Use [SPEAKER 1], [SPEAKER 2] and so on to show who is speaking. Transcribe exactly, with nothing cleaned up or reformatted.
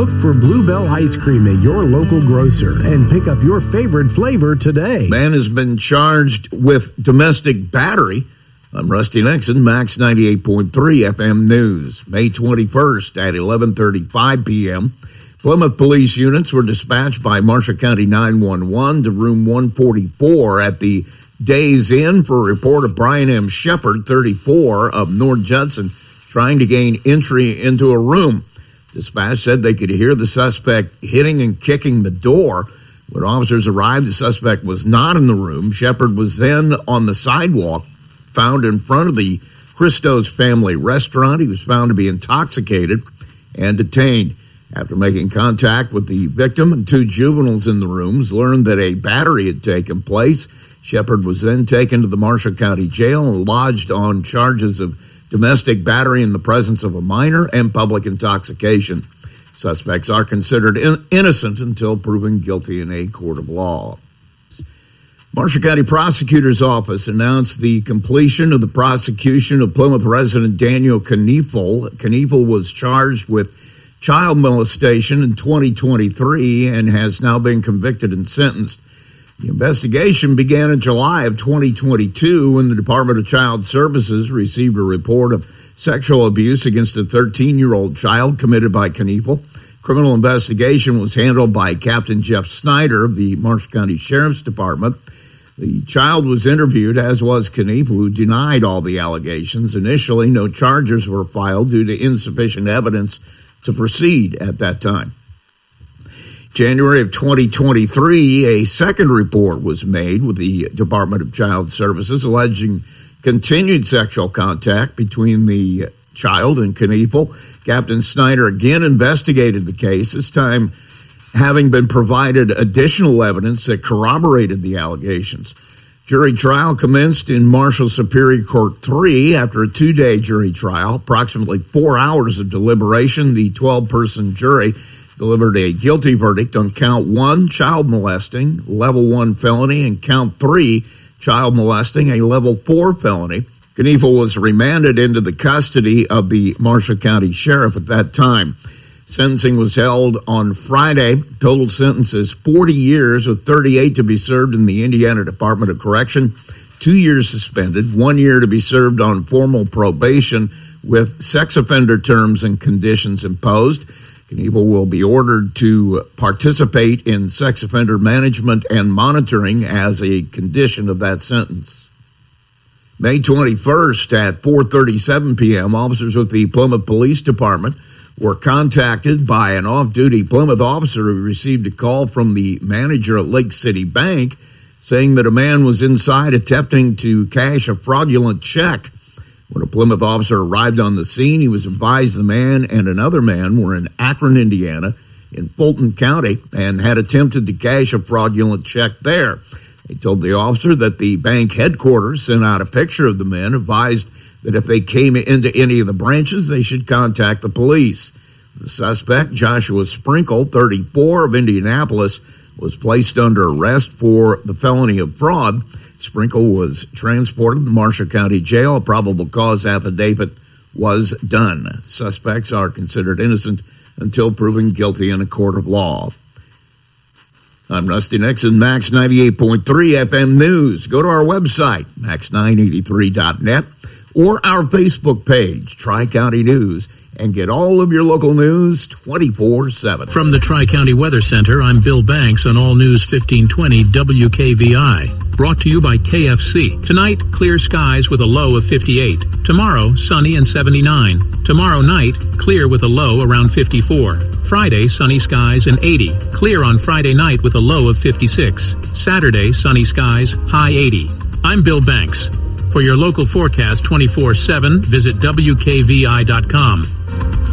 [SPEAKER 1] Look for Bluebell Ice Cream at your local grocer and pick up your favorite flavor today.
[SPEAKER 2] Man has been charged with domestic battery. I'm Rusty Nixon, Max ninety-eight point three F M News. May twenty-first at eleven thirty-five p.m., Plymouth police units were dispatched by Marshall County nine one one to room one forty-four at the Days Inn for a report of Brian M. Shepard, thirty-four, of North Judson, trying to gain entry into a room. Dispatch said they could hear the suspect hitting and kicking the door. When officers arrived, the suspect was not in the room. Shepard was then on the sidewalk, found in front of the Christo's Family Restaurant. He was found to be intoxicated and detained. After making contact with the victim and two juveniles in the rooms, learned that a battery had taken place. Shepard was then taken to the Marshall County Jail and lodged on charges of domestic battery in the presence of a minor and public intoxication. Suspects are considered in- innocent until proven guilty in a court of law. Marshall County Prosecutor's Office announced the completion of the prosecution of Plymouth resident Daniel Kniefel. Kniefel was charged with child molestation in twenty twenty-three and has now been convicted and sentenced. The investigation began in July of twenty twenty-two when the Department of Child Services received a report of sexual abuse against a thirteen-year-old child committed by Kniefel. Criminal investigation was handled by Captain Jeff Snyder of the Marshall County Sheriff's Department. The child was interviewed, as was Kniefel, who denied all the allegations. Initially, no charges were filed due to insufficient evidence to proceed at that time. January of twenty twenty-three, a second report was made with the Department of Child Services alleging continued sexual contact between the child and Kniefel. Captain Snyder again investigated the case, this time having been provided additional evidence that corroborated the allegations. Jury trial commenced in Marshall Superior Court three after a two-day jury trial. Approximately four hours of deliberation, the twelve-person jury delivered a guilty verdict on count one, child molesting, level one felony, and count three, child molesting, a level four felony. Kniefel was remanded into the custody of the Marshall County Sheriff at that time. Sentencing was held on Friday. Total sentence is forty years with thirty-eight to be served in the Indiana Department of Correction, two years suspended, one year to be served on formal probation with sex offender terms and conditions imposed. Kniefel will be ordered to participate in sex offender management and monitoring as a condition of that sentence. May twenty-first at four thirty-seven p.m., officers with the Plymouth Police Department were contacted by an off-duty Plymouth officer who received a call from the manager at Lake City Bank saying that a man was inside attempting to cash a fraudulent check. When a Plymouth officer arrived on the scene, he was advised the man and another man were in Akron, Indiana, in Fulton County, and had attempted to cash a fraudulent check there. He told the officer that the bank headquarters sent out a picture of the men, advised that if they came into any of the branches, they should contact the police. The suspect, Joshua Sprinkle, thirty-four, of Indianapolis, was placed under arrest for the felony of fraud. Sprinkle was transported to Marshall County Jail. A probable cause affidavit was done. Suspects are considered innocent until proven guilty in a court of law. I'm Rusty Nixon, Max ninety-eight point three F M News. Go to our website, max nine eighty-three dot net, or our Facebook page, Tri-County News, and get all of your local news twenty-four seven.
[SPEAKER 3] From the Tri-County Weather Center, I'm Bill Banks on All News fifteen twenty W K V I. Brought to you by K F C. Tonight, clear skies with a low of fifty-eight. Tomorrow, sunny and seventy-nine. Tomorrow night, clear with a low around fifty-four. Friday, sunny skies and eighty. Clear on Friday night with a low of fifty-six. Saturday, sunny skies, high eighty. I'm Bill Banks. For your local forecast twenty-four seven, visit W K V I dot com.